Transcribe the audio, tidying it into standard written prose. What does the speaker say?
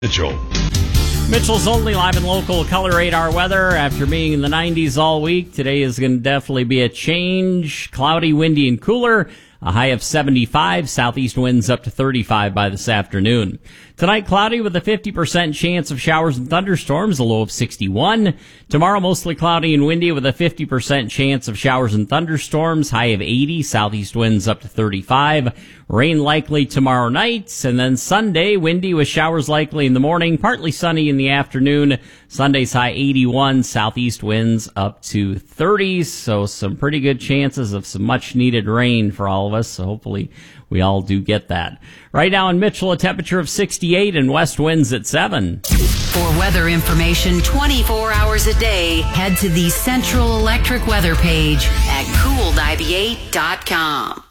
Mitchell. Mitchell's only live and local color radar weather. After being in the 90s all week, today is going to definitely be a change. Cloudy, windy, and cooler. A high of 75, southeast winds up to 35 by this afternoon. Tonight, cloudy with a 50% chance of showers and thunderstorms, a low of 61. Tomorrow, mostly cloudy and windy with a 50% chance of showers and thunderstorms, high of 80, southeast winds up to 35. Rain likely tomorrow night, and then Sunday, windy with showers likely in the morning, partly sunny in the afternoon. Sunday's high 81, southeast winds up to 30, so some pretty good chances of some much needed rain for all of us, so hopefully we all do get that. Right now in Mitchell, a temperature of 68 and west winds at 7. For weather information 24 hours a day, head to the Central Electric weather page at cool98.com.